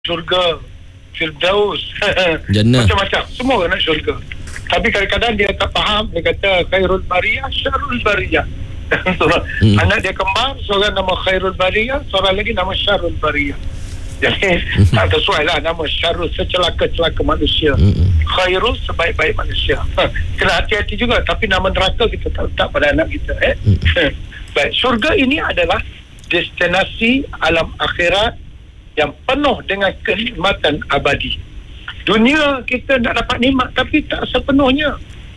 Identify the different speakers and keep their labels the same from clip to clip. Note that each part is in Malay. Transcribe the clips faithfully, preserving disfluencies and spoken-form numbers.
Speaker 1: syurga, Firdaus,
Speaker 2: Jannah,
Speaker 1: macam-macam. Semua nak syurga. Tapi kadang-kadang dia tak faham. Dia kata khairul bariyah, syarul bariyah. hmm. Anak dia kembar, seorang nama khairul bariyah, seorang lagi nama syarul bariyah. Jadi hmm. tak sesuai lah nama syarul, secelaka-celaka manusia. hmm. Khairul, sebaik-baik manusia. Kena hati-hati juga. Tapi nama neraka kita tak letak pada anak kita. eh? hmm. Baik, syurga ini adalah destinasi alam akhirat yang penuh dengan kenikmatan abadi. Dunia kita nak dapat nikmat tapi tak sepenuhnya.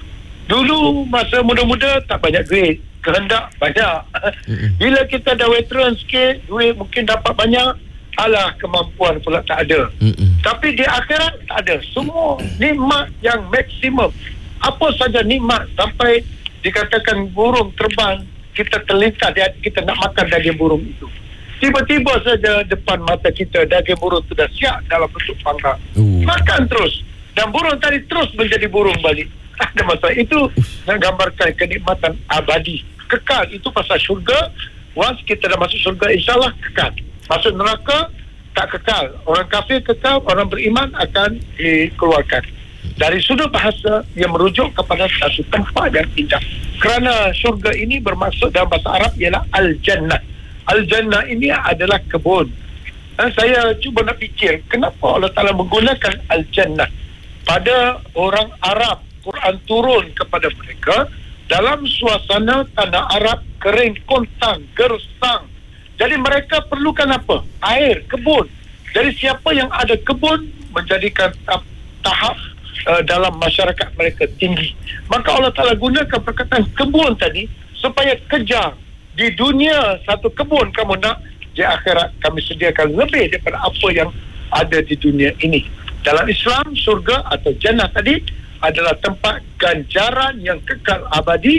Speaker 1: Dulu masa muda-muda tak banyak duit, kehendak banyak. Bila kita dah veteran sikit, duit mungkin dapat banyak, alah kemampuan pula tak ada. Tapi di akhirat tak ada. Semua nikmat yang maksimum. Apa saja nikmat, sampai dikatakan burung terbang, kita terlintas di hati kita nak makan daging burung itu. Tiba-tiba saja depan mata kita daging burung sudah siap dalam bentuk panggang. Uh. Makan terus. Dan burung tadi terus menjadi burung balik. Ada masalah. Itu nak gambarkan kenikmatan abadi. Kekal. Itu pasal syurga. Once kita dah masuk syurga, insyaAllah kekal. Masuk neraka, tak kekal. Orang kafir kekal, orang beriman akan dikeluarkan. Dari sudut bahasa, yang merujuk kepada satu tempat yang indah. Kerana syurga ini bermaksud dalam bahasa Arab ialah Al-Jannah. Al-Jannah ini adalah kebun. Dan saya cuba nak fikir, kenapa Allah Ta'ala menggunakan Al-Jannah? Pada orang Arab, Quran turun kepada mereka dalam suasana tanah Arab kering, kontang, gersang. Jadi mereka perlukan apa? Air, kebun. Jadi siapa yang ada kebun menjadikan tahap, tahap uh, dalam masyarakat mereka tinggi. Maka Allah Ta'ala gunakan perkataan kebun tadi supaya kejar. Di dunia satu kebun kamu nak, di akhirat kami sediakan lebih daripada apa yang ada di dunia ini. Dalam Islam, surga atau jannah tadi adalah tempat ganjaran yang kekal abadi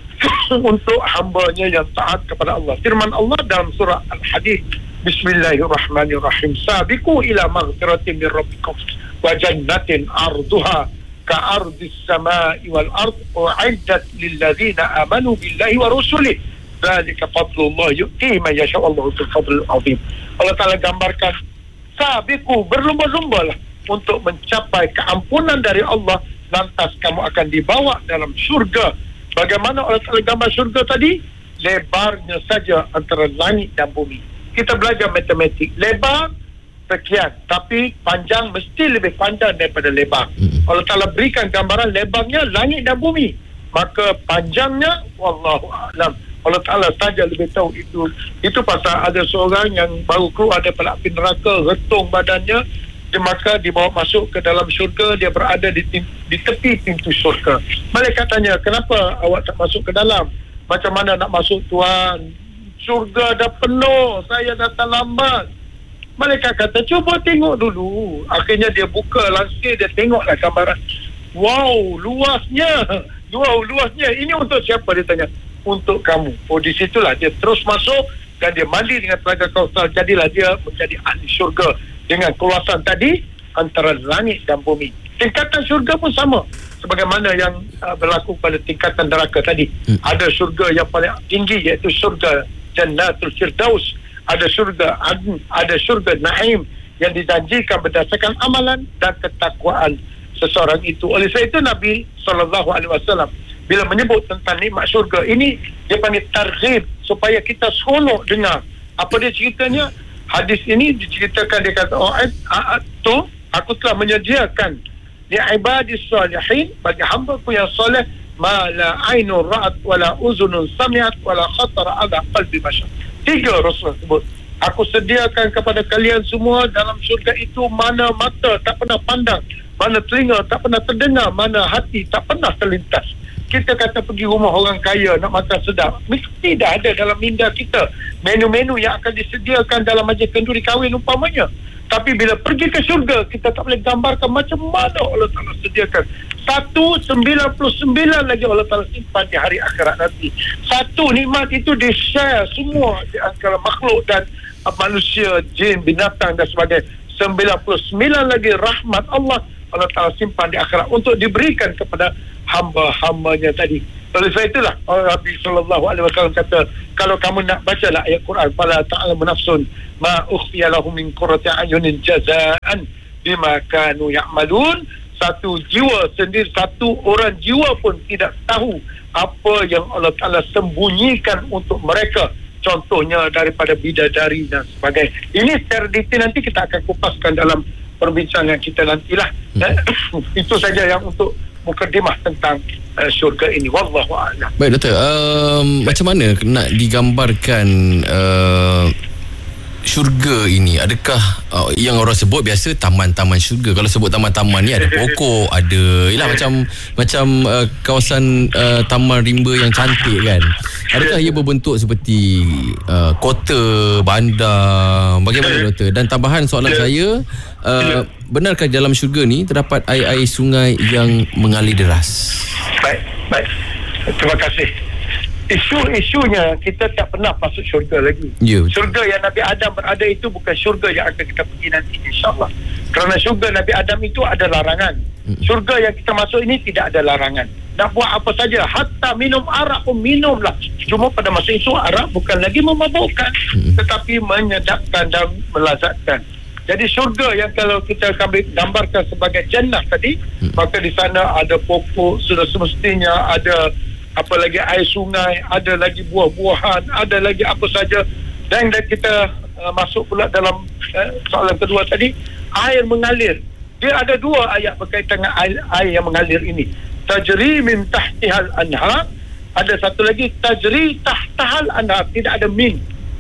Speaker 1: untuk hambanya yang taat kepada Allah. Firman Allah dalam surah Al-Hadid, Bismillahirrahmanirrahim. Sabiqu ila maghfiratin min rabbikum wa jannatin arduha ka'ardis samai wal ard u'iddat lil ladzina amanu billahi wa rusulih. Zalika fadlullah yu'ti man yasha' Allahu dzul fadlil 'azim. Allah Ta'ala gambarkan sabiqu, berlumba-lumbalah untuk mencapai keampunan dari Allah, lantas kamu akan dibawa dalam syurga. Bagaimana Allah Ta'ala gambar syurga tadi? Lebarnya saja antara langit dan bumi. Kita belajar matematik, lebar sekian, tapi panjang mesti lebih panjang daripada lebar. Allah Ta'ala berikan gambaran lebarnya langit dan bumi, maka panjangnya wallahu a'lam, Allah Ta'ala saja lebih tahu. Itu itu pasal ada seorang yang baru keluar daripada api neraka, retung badannya, dia maka dibawa masuk ke dalam syurga. Dia berada di, di tepi pintu syurga. Malaikat tanya, kenapa awak tak masuk ke dalam? Macam mana nak masuk Tuhan? Syurga dah penuh, saya datang lambat. Malaikat kata, cuba tengok dulu. Akhirnya dia buka langsir, dia tengoklah gambaran. Wow, luasnya. Wow, luasnya. Ini untuk siapa? Dia tanya. Untuk kamu. Oh, di situlah dia terus masuk dan dia mandi dengan telaga Kausar. Jadilah dia menjadi ahli syurga dengan keluasan tadi antara langit dan bumi. Tingkatan syurga pun sama sebagaimana yang uh, berlaku pada tingkatan neraka tadi. hmm. Ada syurga yang paling tinggi, iaitu syurga Jannatul Firdaus. Ada syurga Adn, ada syurga Naim yang dijanjikan berdasarkan amalan dan ketakwaan seseorang itu. Oleh sebab itu Nabi sallallahu alaihi wasallam bila menyebut tentang nikmat syurga ini, dia panggil targhib, supaya kita seronok dengar. Apa dia ceritanya? Hadis ini diceritakan, dia kata, oh, tu aku telah menyediakan li ibadis salihin, bagi hamba-Ku yang soleh, ma la ainun ra'at wala uzunun sami'at wala khatara ala qalbi bashar. Tiga Rasulullah sebut. Aku sediakan kepada kalian semua dalam syurga itu mana mata tak pernah pandang, mana telinga tak pernah terdengar, mana hati tak pernah terlintas. Kita kata pergi rumah orang kaya nak makan sedap, mesti dah ada dalam minda kita menu-menu yang akan disediakan dalam majlis kenduri kahwin umpamanya. Tapi bila pergi ke syurga, kita tak boleh gambarkan macam mana Allah Ta'ala sediakan. Satu sembilan puluh sembilan lagi Allah Ta'ala simpan di hari akhirat nanti. Satu nikmat itu di-share semua di antara makhluk dan manusia, jin, binatang dan sebagainya. sembilan puluh sembilan lagi rahmat Allah Allah Ta'ala simpan di akhirat untuk diberikan kepada hamba-hambanya tadi. Oleh sebab itulah Nabi sallallahu alaihi wasallam kata, kalau kamu nak baca lah ayat Quran, fala ta'lamu nafsun ma ukhfiya lahum min qurrati a'yunin jazaan bima kanu ya'malun. Satu jiwa sendiri, satu orang jiwa pun tidak tahu apa yang Allah Ta'ala sembunyikan untuk mereka, contohnya daripada bidadari dan sebagainya. Ini secara detail nanti kita akan kupaskan dalam perbincangan kita nantilah. hmm. Itu saja yang untuk mukadimah tentang uh, syurga ini. Wallahu a'lam.
Speaker 2: Baik doktor, um, macam mana nak digambarkan uh, syurga ini? Adakah uh, yang orang sebut biasa taman-taman syurga? Kalau sebut taman-taman ni ada pokok, ada ialah macam macam uh, kawasan uh, taman rimba yang cantik kan. Adakah ia berbentuk seperti uh, kota, bandar? Bagaimana doktor? Dan tambahan soalan saya, uh, benarkah dalam syurga ni terdapat air-air sungai yang mengalir deras?
Speaker 1: Baik, baik. Terima kasih. Isu-isunya kita tak pernah masuk syurga lagi.
Speaker 2: Ya,
Speaker 1: syurga yang Nabi Adam berada itu bukan syurga yang akan kita pergi nanti, insyaAllah. Kerana syurga Nabi Adam itu ada larangan. Syurga yang kita masuk ini tidak ada larangan. Nak buat apa saja, hatta minum arak pun minumlah. Cuma pada masa itu arak bukan lagi memabukkan, tetapi menyedapkan dan melazatkan. Jadi syurga yang kalau kita gambarkan sebagai jannah tadi, maka di sana ada pokok sudah semestinya, ada apa lagi air sungai, ada lagi buah-buahan, ada lagi apa saja. Dan kita uh, masuk pula dalam uh, soalan kedua tadi, air mengalir. Dia ada dua ayat berkaitan dengan air, air yang mengalir ini. Tajri min tahtihal anhar. Ada satu lagi, tajri tahtahal anhar, tidak ada min.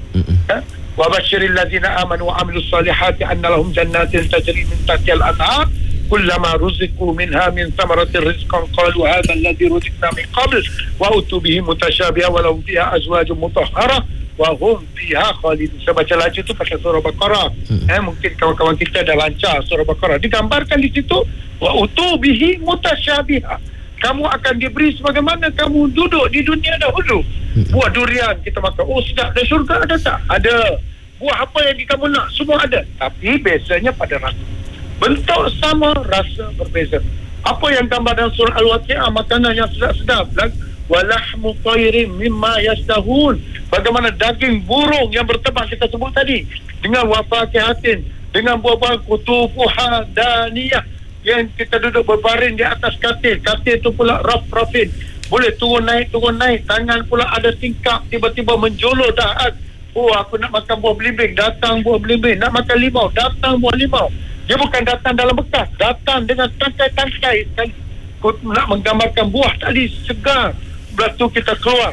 Speaker 1: Ha? Wa basyiril ladzina amanu wa amilus solihati anna lahum jannatin tajri min tahtihal anhar kullama ruziqu minha min thamaratir rizqan qalu hadha alladhi ruziqna min qabl wa utu bihi mutasyabiha wa lahum fiha azwajun mutahharah wa hum fiha khalidun. Saya baca laju tu pakai surah Baqarah. hmm. eh, mungkin kawan-kawan kita dah lancar surah Baqarah. Digambarkan di situ wa utu bihi mutasyabiha, kamu akan diberi sebagaimana kamu duduk di dunia dahulu. hmm. Buah durian kita makan, oh sedap. Dan syurga ada tak? Ada. Buah apa yang kamu nak, semua ada. Tapi bezanya pada rasa. Bentuk sama, rasa berbeza. Apa yang gambar dalam surah Al-Waqi'ah, makanan yang sedap-sedap. Walahmu tayrin mimma yastahun, bagaimana daging burung yang berterbang kita sebut tadi, dengan wafakihatin, dengan buah-buah kutufuha daniyah, yang kita duduk berbaring di atas katil. Katil tu pula raf-rafin, boleh turun naik turun naik. Tangan pula ada tingkap, tiba-tiba menjolol dahat. Oh, aku nak makan buah belimbing, datang buah belimbing. Nak makan limau, datang buah limau. Dia bukan datang dalam bekas, datang dengan tangkai-tangkai. Nak menggambarkan buah tadi segar. Lepas tu kita keluar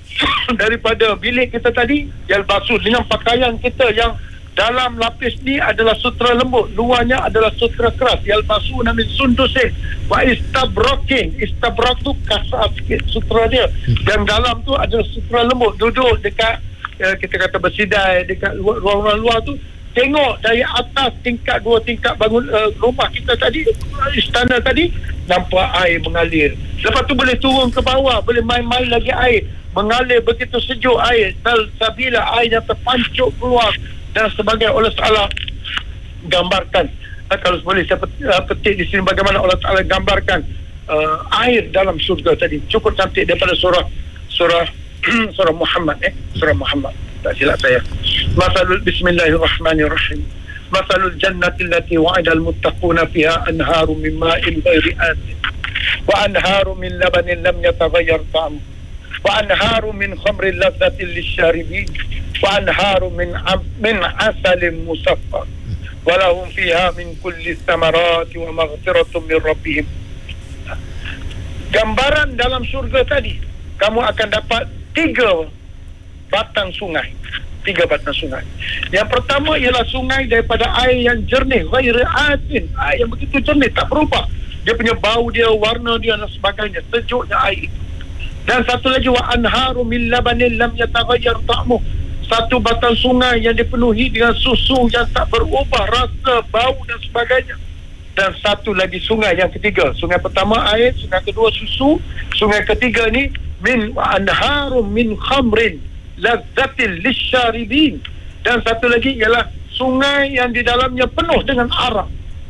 Speaker 1: daripada bilik kita tadi, yalbasu, dengan pakaian kita yang dalam lapis ni adalah sutra lembut, luarnya adalah sutra keras. Yalbasu namin sundusin wa istabrokin. Istabrak tu kasar sikit sutra dia, yang dalam tu adalah sutra lembut. Duduk dekat eh, kita kata bersidai dekat ruang-ruang luar tu, tengok dari atas tingkat dua tingkat bangun uh, rumah kita tadi, istana tadi, nampak air mengalir. Lepas tu boleh turun ke bawah, boleh main-main lagi air, mengalir begitu sejuk air. Sabila airnya terpancuk keluar dan sebagainya. Allah Ta'ala gambarkan, uh, kalau boleh saya petik, uh, petik di sini bagaimana Allah Ta'ala gambarkan uh, air dalam surga tadi. Cukup cantik daripada surah surah surah Muhammad eh surah Muhammad. Tak silap saya. Masalul bismillahirrahmanirrahim. Masalul jannati allati wa'ida al-muttaquna fiha anharu min ma'in ghairi asin wa anharu min labanin lam yataghayyar ta'amuhu wa anharu min khamrin ladhatin lisyaribin wa anharu min min asalin musaffa wa lahum fiha min kulli thamarati wa maghfiratun min rabbihim. Gambaran dalam syurga tadi, kamu akan dapat tiga batang sungai. Tiga batang sungai. Yang pertama ialah sungai daripada air yang jernih, ghairi asin, air yang begitu jernih, tak berubah. Dia punya bau dia, warna dia dan sebagainya, sejuknya air. Dan satu lagi, wa anharu min labanin lam yataghayyar ta'amuhu, satu batang sungai yang dipenuhi dengan susu yang tak berubah rasa, bau dan sebagainya. Dan satu lagi sungai yang ketiga. Sungai pertama air, sungai kedua susu, sungai ketiga ni min wa anharu min khamrin lazzatil lisyaribin. Dan satu lagi ialah sungai yang di dalamnya penuh dengan arak.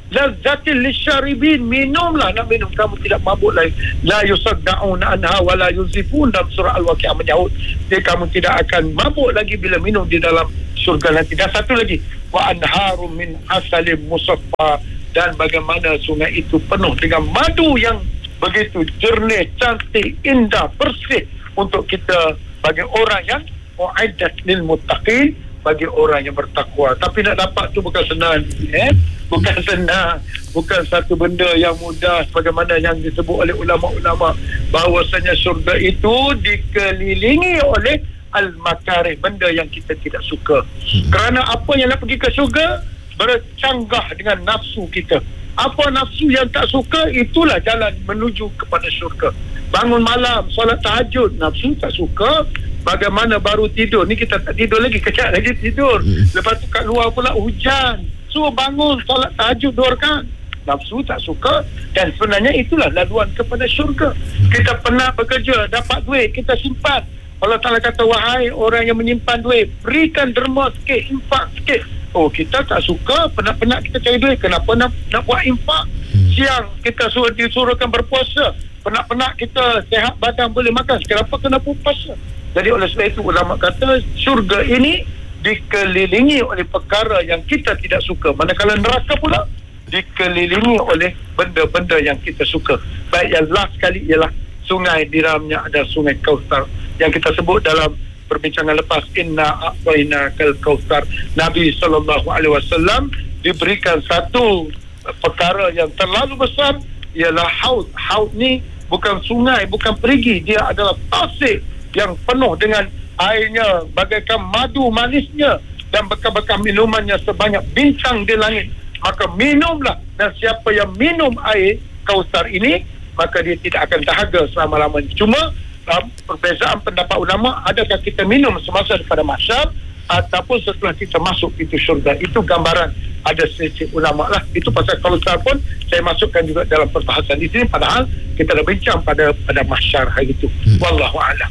Speaker 1: lazzatil lisyaribin, minumlah, nak minum kamu tidak mabuk lagi. La yusaddauna anha wa la yuzifun, dalam surah Al-Waqi'ah menyahut dia kamu tidak akan mabuk lagi bila minum di dalam surga nanti. Dan satu lagi, wa anharum min asalim musaffa, dan bagaimana sungai itu penuh dengan madu yang begitu jernih, cantik, indah, bersih untuk kita, bagi orang yang mu'iddat lil muttaqin, bagi orang yang bertakwa. Tapi nak dapat tu bukan senang, eh? Bukan senang, bukan satu benda yang mudah, sebagaimana yang disebut oleh ulama-ulama bahawasanya syurga itu dikelilingi oleh al-makarih, benda yang kita tidak suka. Hmm. Kerana apa yang nak pergi ke syurga bercanggah dengan nafsu kita. Apa nafsu yang tak suka, itulah jalan menuju kepada syurga. Bangun malam, solat tahajud, nafsu tak suka. Bagaimana baru tidur, ni kita tak tidur lagi, kejap lagi tidur. Lepas tu kat luar pula hujan, suruh bangun solat tahajud dua rakaat, nafsu tak suka. Dan sebenarnya itulah laluan kepada syurga. Kita pernah bekerja, dapat duit, kita simpan. Allah Ta'ala kata, wahai orang yang menyimpan duit, berikan derma sikit, infak sikit. Oh, kita tak suka, penat-penat kita cari duit, kenapa nak, nak buat infak? Siang kita suruh disuruhkan berpuasa, penat-penat kita sehat badan boleh makan, kenapa kena puasa? Jadi oleh sebab itu ulama kata syurga ini dikelilingi oleh perkara yang kita tidak suka, manakala neraka pula dikelilingi oleh benda-benda yang kita suka. Baik, yang last sekali ialah sungai, di dalamnya ada sungai Kautsar yang kita sebut dalam perbincangan lepas, inna a'tainakal kautsar. Nabi sallallahu alaihi wasallam diberikan satu perkara yang terlalu besar, ialah haud. Haud ni bukan sungai, bukan perigi, dia adalah tasik yang penuh dengan airnya bagaikan madu manisnya, dan bekas-bekas minumannya sebanyak bintang di langit. Maka minumlah, dan siapa yang minum air Kautsar ini, maka dia tidak akan dahaga selama-lamanya. Cuma um, perbezaan pendapat ulama, adakah kita minum semasa daripada mahsyar ataupun setelah kita masuk pintu syurga. Itu gambaran, ada sedikit ulama lah. Itu pasal Kautsar pun saya masukkan juga dalam perbahasan di sini, padahal kita dah bincang pada pada mahsyar hari itu. hmm. Wallahu a'lam.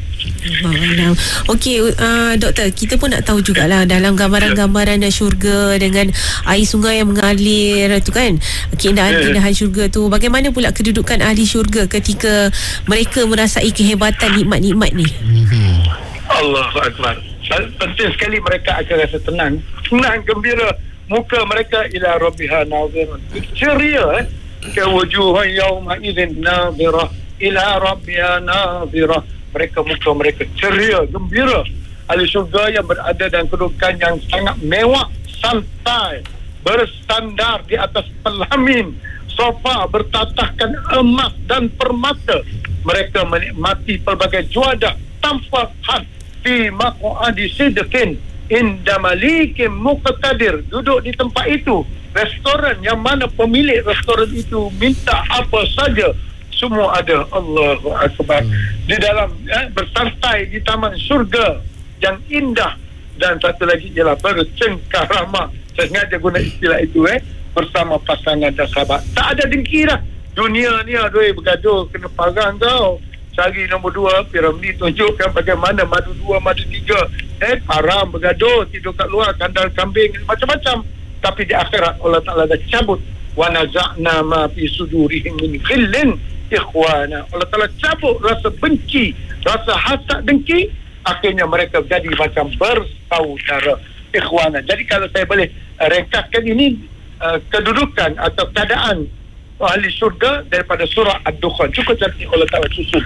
Speaker 3: Okey, uh, doktor, kita pun nak tahu jugalah dalam gambaran-gambaran syurga dengan air sungai yang mengalir tu kan, keindahan-keindahan syurga tu, bagaimana pula kedudukan ahli syurga ketika mereka merasai kehebatan nikmat-nikmat ni?
Speaker 1: hmm. Allahu Akbar. Penting sekali mereka akan rasa tenang, tenang, gembira. Muka mereka ila rabbiha nazirah, ceria, eh kewujuhan yawma idzin nazirah ila rabbiha nazirah. Mereka, muka mereka ceria, gembira. Ahli syurga yang berada dalam kedudukan yang sangat mewah, santai, bersandar di atas pelamin sofa bertatahkan emas dan permata. Mereka menikmati pelbagai juadah tanpa had, fi maq'adi sidqin inda malikin muqtadir. Duduk di tempat itu, restoran yang mana pemilik restoran itu minta apa saja, semua ada. Allahu Akbar. Di dalam eh, bersantai di taman syurga yang indah. Dan satu lagi ialah bercengkarama. Saya sengaja guna istilah itu, eh bersama pasangan dan sahabat. Tak ada dengki dah. Dunia ni aduh bergaduh, kena parang kau. Cari nombor dua, piramid tunjukkan bagaimana madu dua, madu tiga. Eh, haram, bergaduh, tidur kat luar, kandang kambing, macam-macam. Tapi di akhirat Allah Ta'ala dah cabut. Wa naza'na ma fi sudurihim min ghillin ikhwana. Allah Ta'ala cabut rasa benci, rasa hasad, dengki. Akhirnya mereka jadi macam bersaudara, ikhwana. Jadi kalau saya boleh uh, ringkaskan ini, uh, kedudukan atau keadaan ahli syurga daripada surah Ad-Dukhan, cukup cantik Allah Ta'ala susun.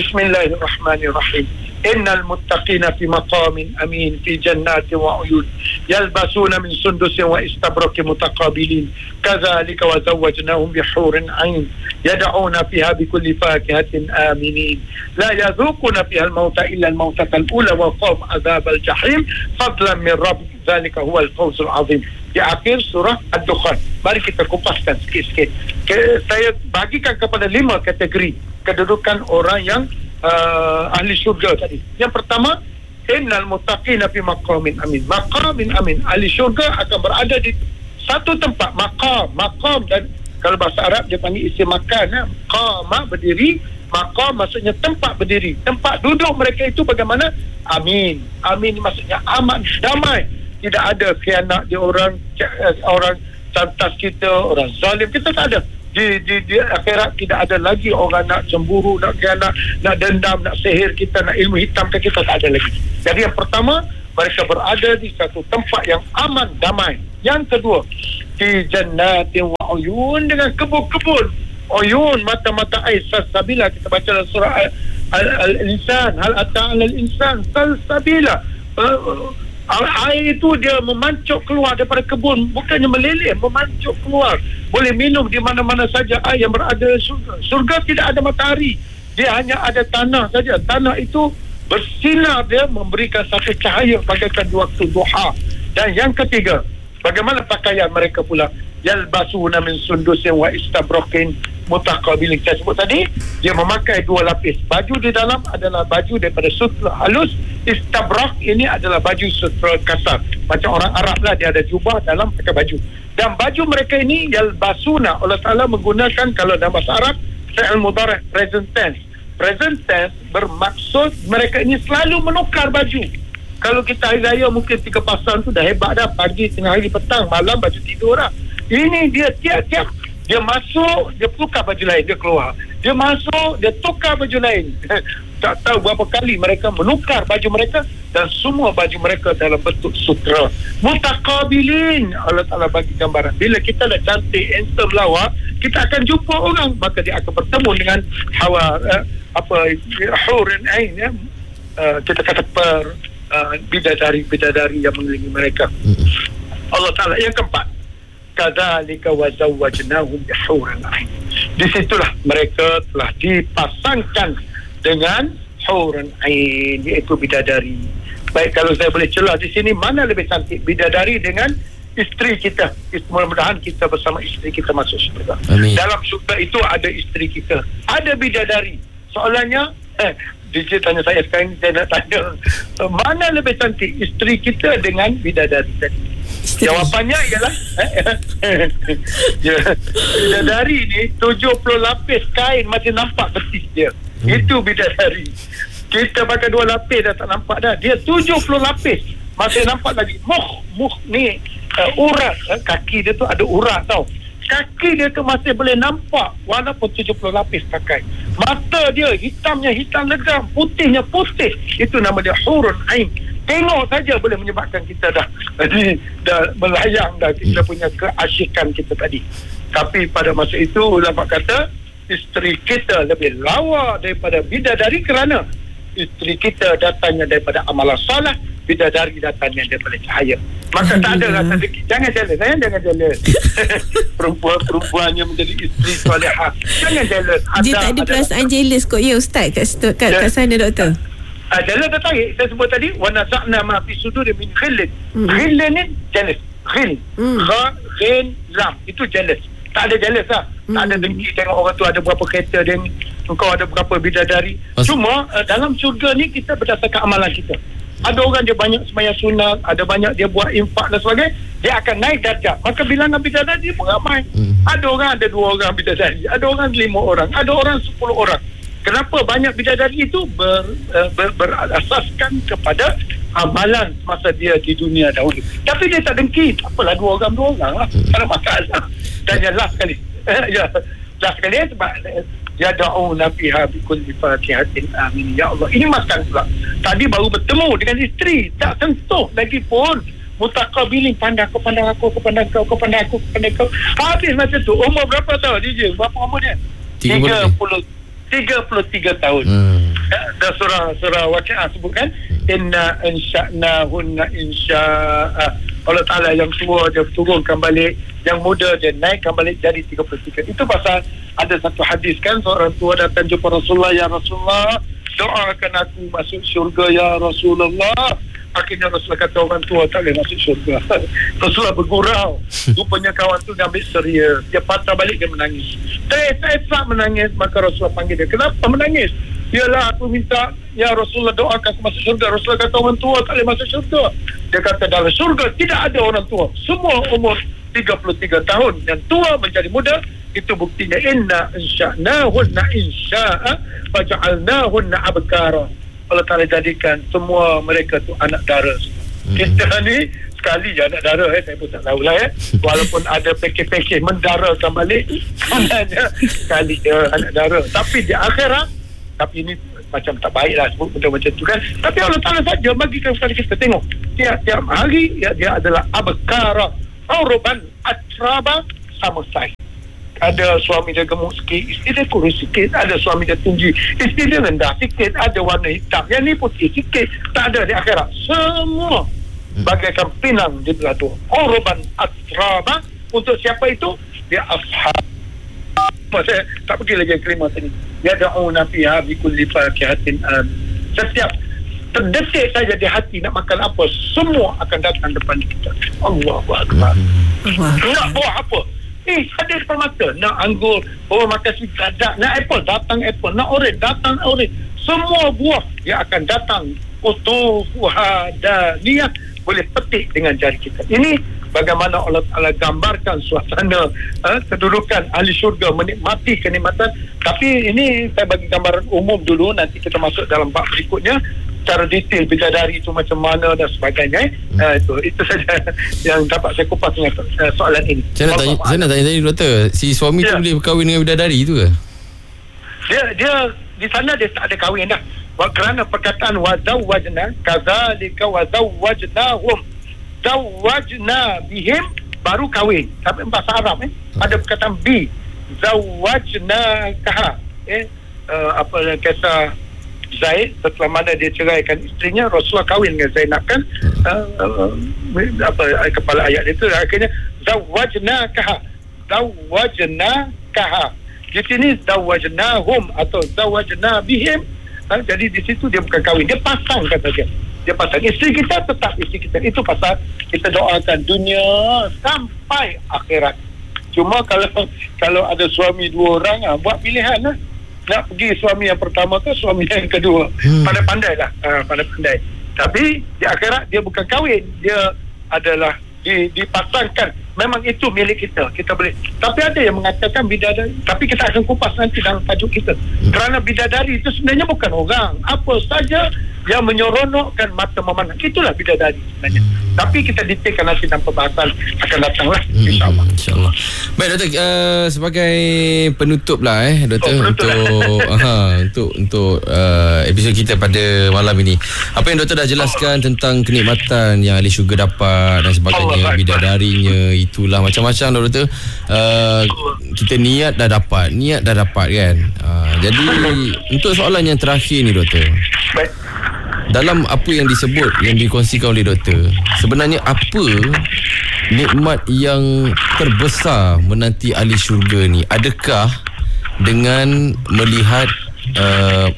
Speaker 1: Bismillahirrahmanirrahim. Innal muttaqina fi maqamin amin fi jannatin wa uyun yalbasuna min sundusin wa istabrakin mutaqabilin kadzalika wa zawwajnahum bihurin 'ain yad'una fiha bikulli fakihatin aminin la yadhuquna fiha al-mauta illa al-mautatal ula wa qam adzabal jahim fadlan min rabbik dzalika huwal fawzul 'azim. Di akhir surah Ad-Dukhan. Mari kita kupaskan sikit-sikit. Saya bagikan kepada lima kategori kedudukan orang yang uh, ahli syurga tadi. Yang pertama, innal muttaqina fi maqamin amin. Maqamin amin. Ahli syurga akan berada di satu tempat, maqam, maqam, dan kalau bahasa Arab dia panggil isim makan, ya. Qama berdiri, maqam maksudnya tempat berdiri. Tempat duduk mereka itu bagaimana? Amin. Amin maksudnya aman, damai. Tidak ada khianat di orang, orang santas kita, orang zalim, kita tak ada. Di, di, di akhirat tidak ada lagi orang nak cemburu, nak nak, nak dendam, nak sihir kita, nak ilmu hitam ke kita, tak ada lagi. Jadi yang pertama, mereka berada di satu tempat yang aman, damai. Yang kedua, di jannatin wa uyun, dengan kebun-kebun. Uyun, mata-mata air, salsabila. Kita baca dalam surah Al-Insan, hal ata 'alal insan salsabila. Uh, air itu dia memancuk keluar daripada kebun, bukannya meleleh, memancuk keluar. Boleh minum di mana-mana saja air yang berada di surga. Surga tidak ada matahari, dia hanya ada tanah saja. Tanah itu bersinar, dia memberikan satu cahaya bagaikan di waktu duha. Dan yang ketiga, bagaimana pakaian mereka pula? Yalbasuna min sundusin wa istabraqin mutaqabilin. Saya sebut tadi, dia memakai dua lapis. Baju di dalam adalah baju daripada sutra halus. Istabraq ini adalah baju sutra kasar. Macam orang Arab lah, dia ada jubah, dalam pakai baju. Dan baju mereka ini yalbasuna, Allah Ta'ala menggunakan, kalau dalam bahasa Arab, fi'il mudhari' present tense. Present tense bermaksud mereka ini selalu menukar baju. Kalau kita hari raya mungkin tiga pasang tu dah hebat dah, pagi, tengah hari, petang, malam baju tidur dah. Ini dia tiap-tiap dia masuk, dia tukar baju lain, dia keluar. Dia masuk, dia tukar baju lain. Tak tahu berapa kali mereka menukar baju mereka, dan semua baju mereka dalam bentuk sutra. Mutaqabilin, Allah Ta'ala bagi gambaran. Bila kita dah cantik, handsome, lawa, kita akan jumpa orang, maka dia akan bertemu dengan hawa, uh, apa, hurun ain, ya. Uh, kita kata per uh, bidadari-bidadari yang mengelilingi mereka. Allah Ta'ala. Yang keempat, kadzalika wa zawwajnahum bihurin ain. Di situlah mereka telah dipasangkan dengan hurun ain, iaitu bidadari. Baik, kalau saya boleh celah di sini, mana lebih cantik, bidadari dengan isteri kita? Mudah-mudahan kita bersama isteri kita masuk syurga. Amin. Dalam syurga itu ada isteri kita, ada bidadari. Soalannya, eh, D J tanya saya sekarang, saya nak tanya, mana lebih cantik, isteri kita dengan bidadari tadi? Jawapannya ialah bidadari ni tujuh puluh lapis kain masih nampak betis dia. Hmm. Itu bidadari. Kita pakai dua lapis dah tak nampak dah. Dia tujuh puluh lapis masih nampak lagi. Muh, muh ni uh, urat, uh, kaki dia tu ada urat tau. Kaki dia tu masih boleh nampak walaupun tujuh puluh lapis pakai. Mata dia hitamnya hitam legam, putihnya putih. Itu nama dia hurun ain. Tengok saja boleh menyebabkan kita dah jadi dah melayang dah kita punya keasyikan kita tadi. Tapi pada masa itu ulama kata isteri kita lebih lawa daripada bidadari, kerana isteri kita datangnya daripada amalan salah, bidadari datangnya daripada cahaya. Maka tak ada rasa dengki. Jangan jealous, eh? Jangan jealous. Perempuan-perempuan yang menjadi isteri solehah, jangan jealous.
Speaker 3: Dia tak ada perasaan jealous kot ya Ustaz kat, kat, kat sana doktor.
Speaker 1: Ah, jealous dah tarik. Saya sebut tadi, wa naza'na ma fi sudur min khillin. Khillin ni jealous. Khil. Kha, khin, lam. Itu jealous. Tak ada jealous lah. Mm. Tak ada dengki tengok orang tu ada berapa kereta dia ni, engkau ada berapa bidadari. Mas- Cuma uh, dalam syurga ni kita berdasarkan amalan kita. Ada orang dia banyak sembahyang sunat, ada banyak dia buat infak dan sebagainya, dia akan naik darjah. Maka bilangan bidadari dia pun ramai. Mm. Ada orang ada dua orang bidadari, ada orang lima orang, ada orang sepuluh orang. Kenapa banyak bidadari itu ber, ber, berasaskan kepada amalan masa dia di dunia dahulu. Tapi dia tak dengki. Tak apalah, dua orang dua orang lah, tak ada masalah. Dan yang last sekali, ya, last sekali sebab ya da'una fiha bikulli fatihatin amin. Ya Allah, ini makan pula. Tadi baru bertemu dengan isteri, tak sentuh lagi pun. Mutaqabilin, pandang aku, pandang aku, aku pandang kau, kau pandang aku, pandang kau. Habis macam tu. Umur berapa tahu D J? Berapa umur dia? tiga puluh tiga puluh tiga tahun. Hmm. Dan surah surah Waqi'ah sebutkan inna insya'nahunna insya'a. Allah Ta'ala yang tua dia turunkan balik, yang muda dia naikkan balik jadi tiga puluh tiga. Itu pasal ada satu hadis kan, seorang tua datang jumpa Rasulullah, ya Rasulullah, doakan aku masuk syurga ya Rasulullah. Akhirnya Rasulullah kata orang tua tak boleh masuk syurga. Rasulullah bergurau. Rupanya kawan tu dia ambil serius. Dia patah balik, dia menangis. Teresak menangis. Maka Rasulullah panggil dia. Kenapa menangis? Yalah aku minta, ya Rasulullah doakan aku masuk syurga. Rasulullah kata orang tua tak boleh masuk syurga. Dia kata dalam syurga tidak ada orang tua. Semua umur tiga puluh tiga tahun. Yang tua menjadi muda. Itu buktinya inna insya'nahunna insya'a faja'alnahunna abkara. Allah Ta'ala jadikan semua mereka tu anak dara. Hmm. Kita ni sekali je anak dara eh, saya pun tak tahulah eh. Walaupun ada pakej-pakej mendarakan balik, hanya sekali je anak dara. Tapi di akhirat, tapi ini macam tak baik lah sebut benda macam tu kan. Tapi Allah Ta'ala saja bagikan kepada kita. Tengok, tiap-tiap hari ya, dia adalah abkara, auruban, atraba, sama saiz. Ada suami dia gemuk sikit, isteri dia kurus sikit. Ada suami dia tinggi, isteri dia rendah sikit. Ada warna hitam, yang ni putih sikit. Tak ada di akhirat. Semua bagaikan pinang di belah dua. Auruban, atraba. Untuk siapa itu? Dia ashab. Saya tak pergi lagi kalimat ini. Yada'una fiha bikulli fakihatin am. Setiap terdetik saja di hati nak makan apa, semua akan datang depan kita. Allahu Akbar. Nak buah apa? Eh, ada depan mata. Nak anggur, oh makan sikit. Nak apple, datang apple. Nak orange, datang orange. Semua buah dia akan datang. Utufuha daniyah. Boleh petik dengan jari kita. Ini bagaimana Allah Ta'ala gambarkan suasana uh, kedudukan ahli syurga menikmati kenikmatan. Tapi ini saya bagi gambaran umum dulu, nanti kita masuk dalam bab berikutnya secara detail bidadari itu macam mana dan sebagainya. hmm. uh, itu itu saja yang dapat saya kupas dengan uh, soalan ini.
Speaker 2: Saya nak tanya, saya nak tanya tadi doktor, si suami ya. tu boleh berkahwin dengan bidadari tu ke?
Speaker 1: Dia dia di sana dia tak ada kahwin dah. Kerana perkataan wazawwajna kadzalika wazawwajnahum, zawajna bihim baru kahwin. Sampai bahasa Arab eh ada perkataan bi zawajna kaha eh uh, apa kisah Zaid setelah mana dia ceraikan isterinya, Rasulullah kahwin dengan Zainab kan. uh, uh, apa kepala ayat itu akhirnya zawajna kaha, zawajna kaha. Di sini zawajnahum atau zawajna bihim. Ha, jadi di situ dia bukan kahwin, dia pasang kata dia. Dia pasang isteri kita, tetap isteri kita. Itu pasal kita doakan dunia sampai akhirat. Cuma kalau kalau ada suami dua orang, ha, buat pilihan lah. Nak pergi suami yang pertama ke suami yang kedua. Hmm. Pandai-pandai lah, ha, pandai-pandai. Tapi di akhirat dia bukan kahwin, dia adalah di, dipasangkan. Memang itu milik kita, kita boleh. Tapi ada yang mengatakan bidadari, tapi kita akan kupas nanti dalam tajuk kita. Kerana bidadari itu sebenarnya bukan orang, apa saja yang menyeronokkan mata memandang, itulah bidadari sebenarnya. Tapi kita detailkan nanti dalam pembahasan akan datanglah, insyaAllah.
Speaker 2: hmm, InsyaAllah. Baik doktor, uh, sebagai penutup lah eh doktor, oh, untuk uh, untuk untuk uh, episod kita pada malam ini. Apa yang doktor dah jelaskan tentang kenikmatan yang ahli syurga dapat dan sebagainya, Allah bidadarinya, itulah macam-macam lah doktor. Uh, kita niat dah dapat, niat dah dapat kan. Uh, jadi untuk soalan yang terakhir ni doktor. Baik. Dalam apa yang disebut, yang dikongsikan oleh doktor, sebenarnya apa nikmat yang terbesar menanti ahli syurga ni? Adakah dengan melihat uh,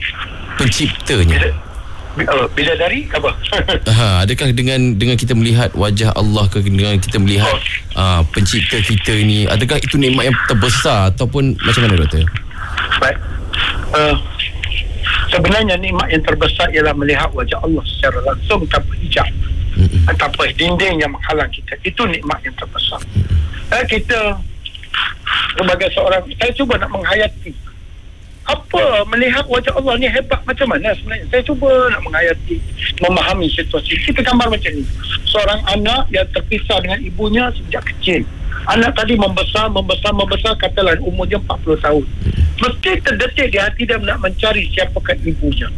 Speaker 2: penciptanya?
Speaker 1: Bidadari apa?
Speaker 2: ha, adakah dengan dengan kita melihat wajah Allah ke, dengan kita melihat uh, pencipta kita ini, adakah itu nikmat yang terbesar ataupun macam mana doktor?
Speaker 1: Baik. Uh, sebenarnya nikmat yang terbesar ialah melihat wajah Allah secara langsung tanpa hijab, mm-hmm. tanpa dinding yang menghalang kita. Itu nikmat yang terbesar. mm-hmm. eh, Kita sebagai seorang, saya cuba nak menghayati apa melihat wajah Allah ni hebat macam mana sebenarnya. Saya cuba nak menghayati, memahami situasi. Kita gambar macam ni, seorang anak yang terpisah dengan ibunya sejak kecil. Anak tadi membesar, membesar, membesar, katalah umurnya empat puluh tahun. Mesti terdetik di hati dia nak mencari siapakah ibunya.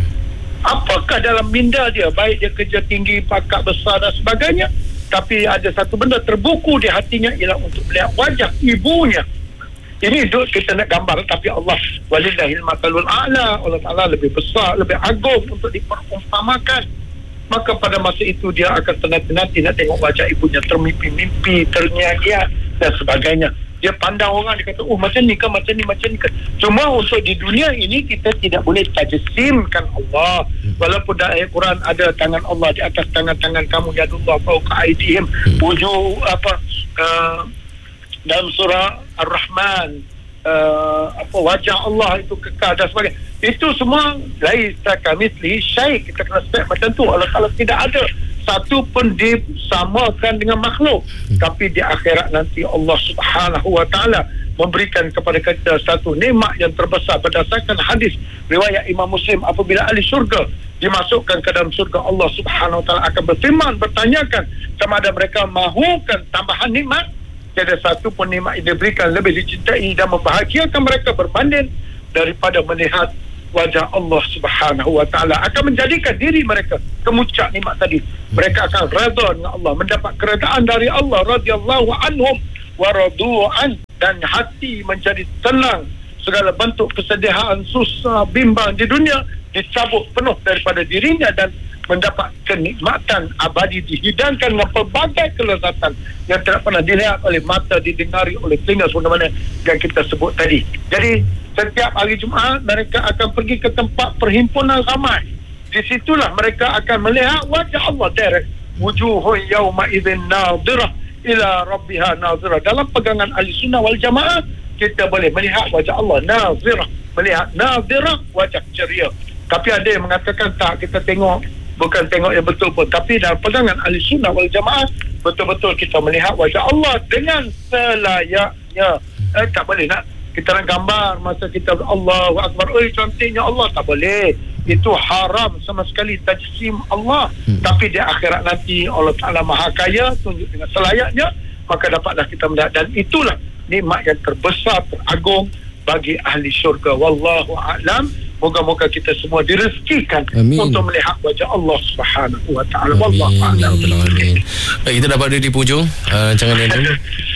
Speaker 1: Apakah dalam minda dia, baik dia kerja tinggi, pangkat besar dan sebagainya, tapi ada satu benda terbuku di hatinya, ialah untuk melihat wajah ibunya. Ini duk kita nak gambar, tapi Allah walillahil mathalul a'la, Allah Ta'ala lebih besar, lebih agung untuk diperumpamakan. Maka pada masa itu dia akan tenat-tenati nak tengok wajah ibunya, termimpi-mimpi, terngiang-ngiang dan sebagainya. Dia pandang orang, dia kata, oh macam ni kan, macam ni, macam ni kan. Cuma untuk di dunia ini kita tidak boleh tajsimkan Allah. Walaupun dalam Al-Quran ada tangan Allah di atas tangan-tangan kamu, yadullah fawqa aydihim, wujud apa uh, dalam surah Ar-Rahman, uh, apa wajah Allah itu kekal dan sebagainya. Itu semua laisa kamitslihi syai'. Kita kena respect macam tu. Allah Taala tidak ada satu pun disamakan dengan makhluk. hmm. Tapi di akhirat nanti Allah Subhanahu wa taala memberikan kepada kita satu nikmat yang terbesar berdasarkan hadis riwayat Imam Muslim. Apabila ahli syurga dimasukkan ke dalam surga, Allah Subhanahu Wa Taala akan berfirman, bertanyakan sama ada mereka mahukan tambahan nikmat. Tiada satu pun nikmat yang diberikan lebih dicintai dan membahagiakan mereka berbanding daripada melihat wajah Allah Subhanahu Wa Taala. Akan menjadikan diri mereka kemuncak nikmat tadi. Mereka akan redha dengan Allah, mendapat keredaan dari Allah radhiyallahu anhum wa radu'an, dan hati menjadi tenang. Segala bentuk kesedihan, susah, bimbang di dunia dicabut penuh daripada dirinya dan mendapat kenikmatan abadi, dihidangkan dengan pelbagai kelezatan yang tidak pernah dilihat oleh mata, didengari oleh telinga, sebagaimana yang kita sebut tadi. Jadi setiap hari Jumaat mereka akan pergi ke tempat perhimpunan ramai. Di situlah mereka akan melihat wajah Allah direct. Wujuhun yawma idzin nadhirah ila rabbiha nadhirah. Dalam pegangan ahli sunnah wal jamaah, kita boleh melihat wajah Allah nadhirah, melihat nadhirah, wajah ceria. Tapi ada yang mengatakan tak, kita tengok bukan tengok yang betul pun. Tapi dalam pegangan ahli sunnah wal jamaah, betul-betul kita melihat wajah Allah dengan selayaknya. Eh, tak boleh nak kita nak gambar masa kita Allahu Akbar, oi cantiknya Allah, tak boleh. Itu haram sama sekali tajsim Allah. Hmm. Tapi di akhirat nanti Allah Ta'ala Maha Kaya, tunjuk dengan selayaknya, maka dapatlah kita melihat. Dan itulah nikmat yang terbesar, teragung bagi ahli syurga. Wallahu a'lam. Moga-moga kita semua direzekikan untuk melihat wajah Allah Subhanahu Wa Taala. Wallahu a'lam.
Speaker 2: Amin. Baik, kita dapat ada di hujung uh, rancangan ini.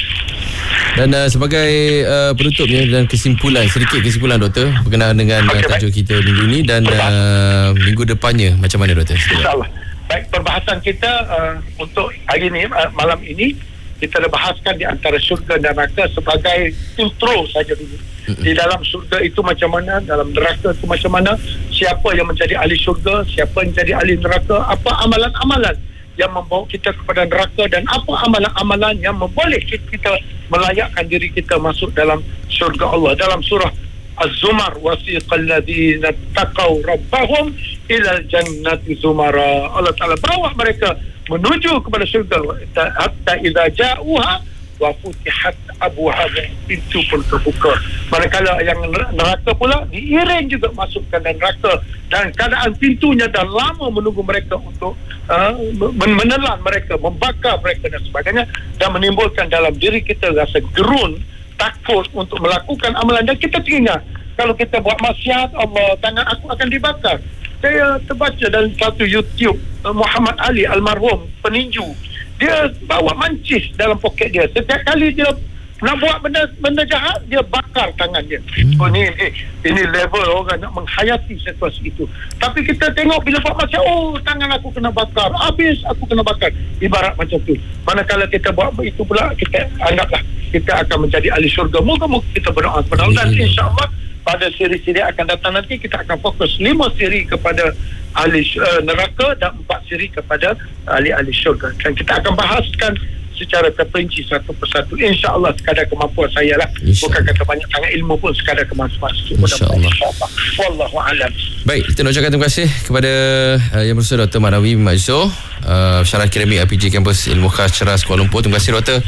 Speaker 2: Dan uh, sebagai uh, penutupnya dan kesimpulan, sedikit kesimpulan doktor berkenaan dengan okay, uh, tajuk baik. kita minggu ini dan uh, minggu depannya macam mana doktor?
Speaker 1: InsyaAllah. Baik, perbahasan kita uh, untuk hari ini, uh, malam ini kita dah bahaskan di antara syurga dan neraka sebagai intro saja dulu. Mm-hmm. Di dalam syurga itu macam mana, dalam neraka itu macam mana, siapa yang menjadi ahli syurga, siapa yang menjadi ahli neraka, apa amalan-amalan yang membawa kita kepada neraka, dan apa amalan-amalan yang memboleh kita melayakkan diri kita masuk dalam syurga Allah. Dalam surah Az-Zumar, wasiqal ladzina taqaw rabbahum ilal jannati zumara. Allah Taala bawa mereka menuju kepada syurga hatta idza ja'uha wa futihat abwaha, pintu pun terbuka. Manakala yang neraka pula diiring juga masukkan dan neraka, dan keadaan pintunya dah lama menunggu mereka untuk uh, menelan mereka, membakar mereka dan sebagainya, dan menimbulkan dalam diri kita rasa gerun, takut untuk melakukan amalan. Dan kita teringat kalau kita buat maksiat, Allah, tangan aku akan dibakar. Saya terbaca dalam satu YouTube, Muhammad Ali almarhum peninju, dia bawa mancis dalam poket dia. Setiap kali dia nak buat benda benda jahat, dia bakar tangan dia. Oh, ni, ni ini level orang nak menghayati situasi itu. Tapi kita tengok bila buat macam, oh tangan aku kena bakar, habis aku kena bakar. Ibarat macam tu. Manakala kita buat itu pula, kita anggaplah kita akan menjadi ahli syurga. Moga-moga kita berdoa kepada Allah, dan insya-Allah pada siri-siri akan datang nanti kita akan fokus lima siri kepada ahli uh, neraka dan empat siri kepada ahli-ahli syurga. Dan kita akan bahaskan secara terperinci satu persatu, insya-Allah sekadar kemampuan saya lah. Bukan kata banyak sangat ilmu pun, sekadar kemampuan sikit.
Speaker 2: Insya-Allah. Insya-Allah.
Speaker 1: Wallahu a'lam.
Speaker 2: Baik, kita nak ucapkan terima kasih kepada uh, Yang Bersama Doktor Manawi Mat Yusof, uh, Syarah Akademik R P J Kampus Ilmu Khas Ceras Kuala Lumpur. Terima kasih doktor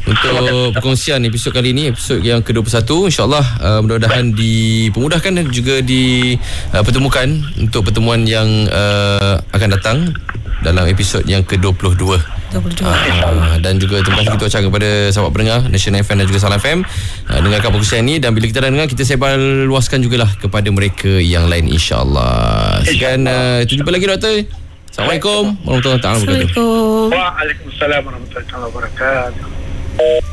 Speaker 2: untuk perkongsian episod kali ini, episod yang ke dua puluh satu. InsyaAllah uh, mudah-mudahan dipermudahkan dan juga dipertemukan uh, untuk pertemuan yang uh, akan datang dalam episod yang ke dua puluh dua. dua puluh dua. Uh, dan juga terima kasih kita ucapkan kepada sahabat pendengar National F M dan juga Salam F M uh, dengarkan perkongsian ini, dan bila kita dah dengar, kita sebar luaskan jugalah kepada mereka yang lain, insya-Allah. Sekian, uh, itu jumpa lagi doktor. Assalamualaikum warahmatullahi wabarakatuh.
Speaker 3: Assalamualaikum.
Speaker 1: Waalaikumsalam warahmatullahi wabarakatuh.